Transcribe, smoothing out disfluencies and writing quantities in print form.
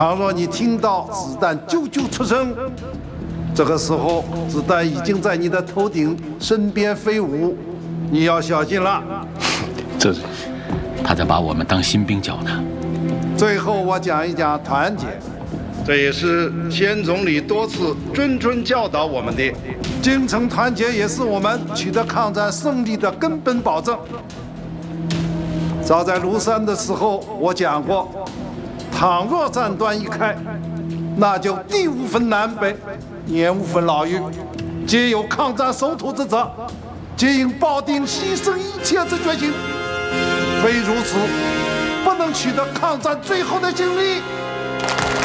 倘若你听到子弹啾啾出声，这个时候子弹已经在你的头顶身边飞舞，你要小心了。 这，他在把我们当新兵教呢。 最后我讲一讲团结，这也是先总理多次谆教导我们的。精诚团结也是我们取得抗战胜利的根本保证。早在庐山的时候，我讲过，倘若战端一开，那就地无分南北，年无分老幼，皆有抗战守土之责，皆应抱定牺牲一切之决心。非如此，不能取得抗战最后的胜利。